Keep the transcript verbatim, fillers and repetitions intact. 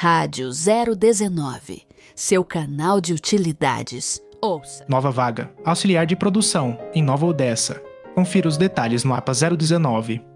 Rádio zero dezenove, seu canal de utilidades. Ouça. Nova vaga, auxiliar de produção, em Nova Odessa. Confira os detalhes no mapa zero dezenove.